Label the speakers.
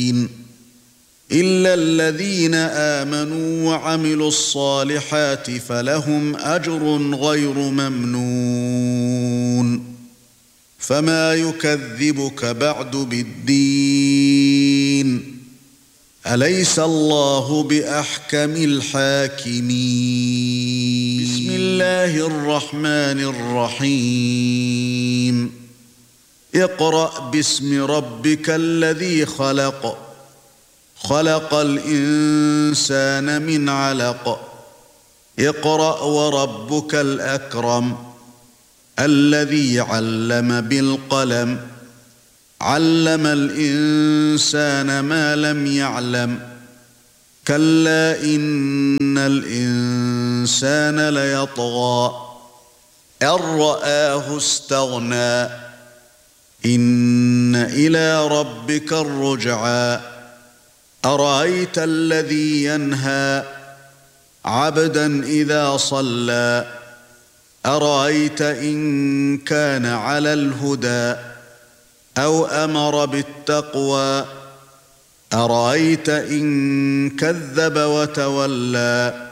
Speaker 1: إلا الذين آمنوا وعملوا الصالحات فلهم أجر غير ممنون فما يكذبك بعد بالدين أليس الله بأحكم الحاكمين بسم الله الرحمن الرحيم اقرأ باسم ربك الذي خلق خلق الإنسان من علق اقرأ وربك الأكرم الذي علم بالقلم علم الإنسان ما لم يعلم كلا إن الإنسان ليطغى أن رآه استغنى إن إلى ربك الرجعى أرأيت الذي ينهى عبدا إذا صلى أرأيت إن كان على الهدى أو أمر بالتقوى أرأيت إن كذب وتولى